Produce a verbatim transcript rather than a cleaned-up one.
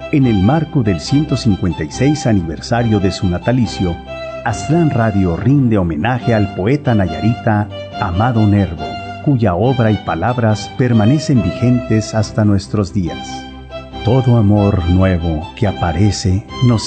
En el marco del ciento cincuenta y seis aniversario de su natalicio, Aztlán Radio rinde homenaje al poeta nayarita Amado Nervo, cuya obra y palabras permanecen vigentes hasta nuestros días. Todo amor nuevo que aparece nos